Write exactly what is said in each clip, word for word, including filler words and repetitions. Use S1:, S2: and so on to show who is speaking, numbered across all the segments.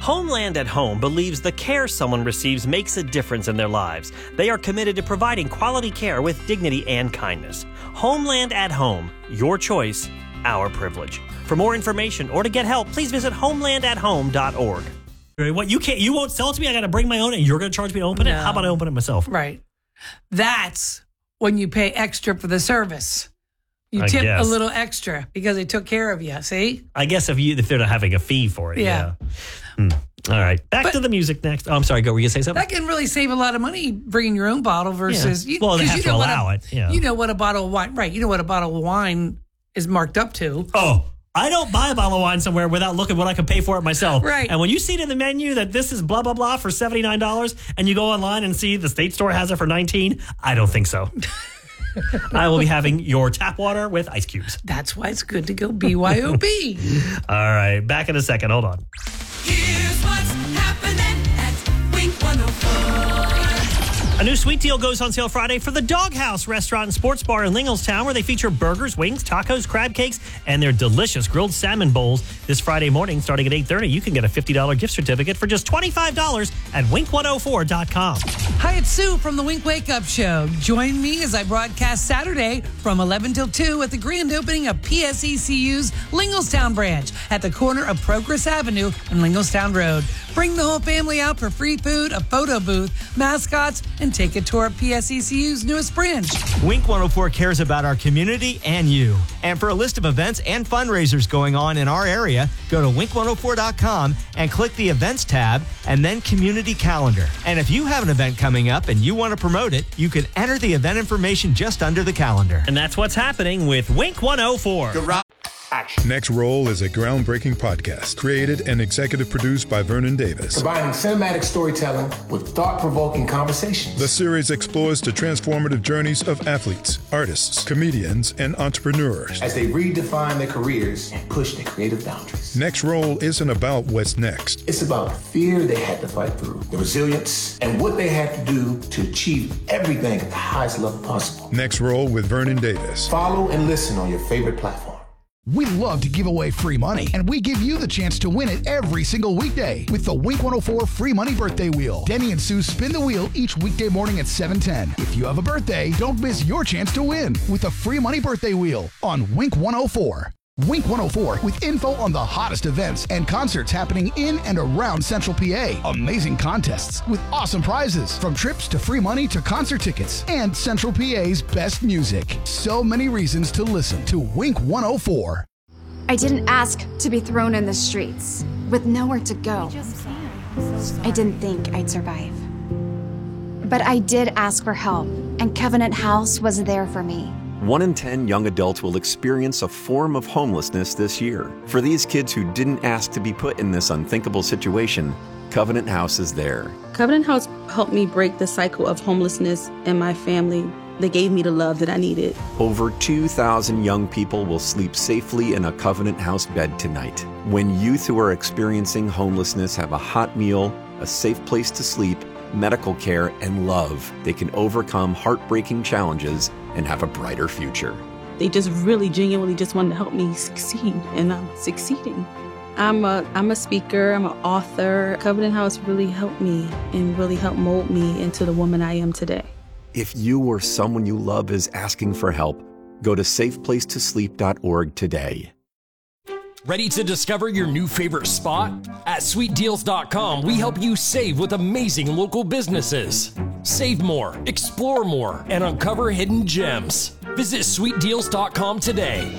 S1: Homeland at Home believes the care someone receives makes a difference in their lives. They are committed to providing quality care with dignity and kindness. Homeland at Home. Your choice, our privilege. For more information or to get help, please visit homeland at home dot org. What, you can't, you won't sell it to me? I got to bring my own and you're going to charge me to open it?
S2: No.
S1: How about I open it myself?
S2: Right. That's when you pay extra for the service. You
S1: I
S2: tip
S1: guess.
S2: a little extra because they took care of you, see?
S1: I guess if you if they're not having a fee for it.
S2: Yeah.
S1: Yeah. Hmm. All right. Back
S2: But-
S1: to the music next. Oh, I'm sorry. Go. Were you going to say something?
S2: That can really save a lot of money bringing your own bottle versus...
S1: Yeah.
S2: You,
S1: Well, they
S2: 'cause
S1: have
S2: you
S1: to
S2: know what
S1: allow
S2: a,
S1: it, yeah.
S2: You know what a bottle of wine... Right. You know what a bottle of wine is marked up to.
S1: Oh, I don't buy a bottle of wine somewhere without looking what I can pay for it myself.
S2: Right.
S1: And when you see it in the menu that this is blah, blah, blah for seventy-nine dollars and you go online and see the state store has it for nineteen dollars, I don't think so. I will be having your tap water with ice cubes.
S2: That's why it's good to go B Y O B.
S1: All right. Back in a second. Hold on.
S3: Here's what's happening at Wink one oh four.
S1: A new sweet deal goes on sale Friday for the Doghouse Restaurant and Sports Bar in Linglestown, where they feature burgers, wings, tacos, crab cakes, and their delicious grilled salmon bowls. This Friday morning, starting at eight thirty, you can get a fifty dollars gift certificate for just twenty-five dollars at wink one oh four dot com.
S2: Hi, it's Sue from the Wink Wake Up Show. Join me as I broadcast Saturday from eleven till two at the grand opening of P S E C U's Linglestown branch at the corner of Progress Avenue and Linglestown Road. Bring the whole family out for free food, a photo booth, mascots, and take a tour of P S E C U's newest branch.
S4: Wink one oh four cares about our community and you. And for a list of events and fundraisers going on in our area, go to wink one oh four dot com and click the events tab and then community calendar. And if you have an event coming up and you want to promote it, you can enter the event information just under the calendar.
S1: And that's what's happening with Wink one oh four.
S5: Next Roll is a groundbreaking podcast created and executive produced by Vernon Davis.
S6: Combining cinematic storytelling with thought-provoking conversations.
S5: The series explores the transformative journeys of athletes, artists, comedians, and entrepreneurs.
S6: As they redefine their careers and push their creative boundaries.
S5: Next Roll isn't about what's next.
S6: It's about the fear they had to fight through, the resilience, and what they had to do to achieve everything at the highest level possible.
S5: Next Roll with Vernon Davis.
S6: Follow and listen on your favorite platform.
S7: We love to give away free money, and we give you the chance to win it every single weekday with the Wink one oh four Free Money Birthday Wheel. Denny and Sue spin the wheel each weekday morning at seven ten. If you have a birthday, don't miss your chance to win with the Free Money Birthday Wheel on Wink one oh four. Wink one oh four with info on the hottest events and concerts happening in and around Central P A. Amazing contests with awesome prizes from trips to free money to concert tickets and Central P A's best music. So many reasons to listen to Wink one oh four.
S8: I didn't ask to be thrown in the streets with nowhere to go. I didn't think I'd survive. But I did ask for help, and Covenant House was there for me.
S9: One in ten young adults will experience a form of homelessness this year. For these kids who didn't ask to be put in this unthinkable situation, Covenant House is there.
S10: Covenant House helped me break the cycle of homelessness in my family. They gave me the love that I needed.
S9: Over two thousand young people will sleep safely in a Covenant House bed tonight. When youth who are experiencing homelessness have a hot meal, a safe place to sleep, medical care, and love, they can overcome heartbreaking challenges and have a brighter future.
S10: They just really genuinely just wanted to help me succeed, and I'm succeeding. I'm a, I'm a speaker, I'm an author. Covenant House really helped me and really helped mold me into the woman I am today.
S9: If you or someone you love is asking for help, go to safe place to sleep dot org today.
S11: Ready to discover your new favorite spot? At sweet deals dot com, we help you save with amazing local businesses. Save more, explore more, and uncover hidden gems. Visit sweet deals dot com today.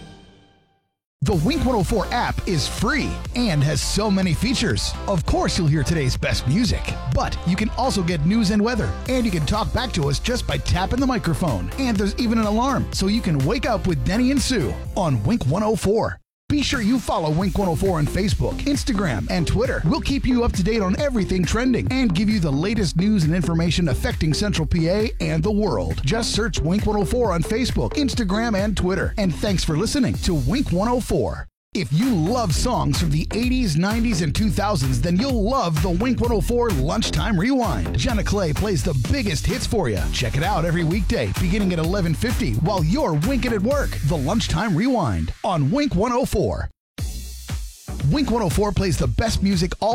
S7: The Wink one oh four app is free and has so many features. Of course, you'll hear today's best music, but you can also get news and weather, and you can talk back to us just by tapping the microphone. And there's even an alarm, so you can wake up with Denny and Sue on Wink one oh four. Be sure you follow Wink one oh four on Facebook, Instagram, and Twitter. We'll keep you up to date on everything trending and give you the latest news and information affecting Central P A and the world. Just search Wink one oh four on Facebook, Instagram, and Twitter. And thanks for listening to Wink one oh four. If you love songs from the eighties, nineties, and two thousands, then you'll love the Wink one oh four Lunchtime Rewind. Jenna Clay plays the biggest hits for you. Check it out every weekday, beginning at eleven fifty, while you're winking at work. The Lunchtime Rewind on Wink one oh four. Wink one oh four plays the best music all